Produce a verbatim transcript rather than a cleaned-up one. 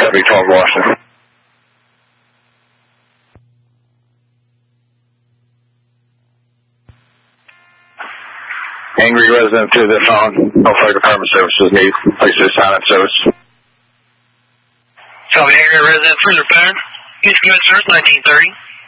Deputy twelve Washington. Angry resident to the phone. No fire department services need. Place this silent service. Tell me, angry resident through the phone. East Coast Earth nineteen thirty.